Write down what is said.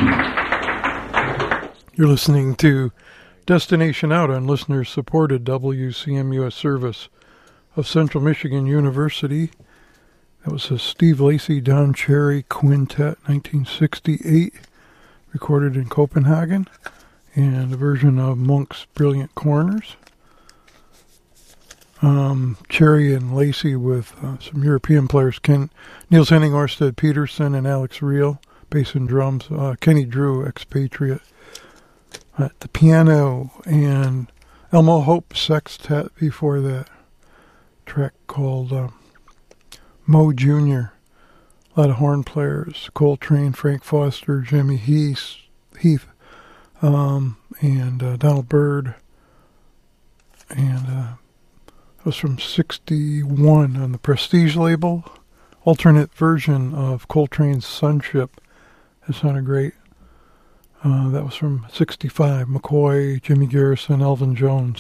You're listening to Destination Out on listener-supported WCMU service of Central Michigan University. That was a Steve Lacy, Don Cherry Quintet, 1968, recorded in Copenhagen, and a version of Monk's Brilliant Corners. Cherry and Lacy with some European players, Niels Henning, Orsted Peterson, and Alex Reel, bass and drums, Kenny Drew, expatriate, at the piano, and Elmo Hope Sextet before that. Track called Mo Jr. A lot of horn players, Coltrane, Frank Foster, Jimmy Heath, and Donald Byrd. And it was from 61 on the Prestige label. Alternate version of Coltrane's Sunship. It sounded great. That was from 65. McCoy, Jimmy Garrison, Elvin Jones.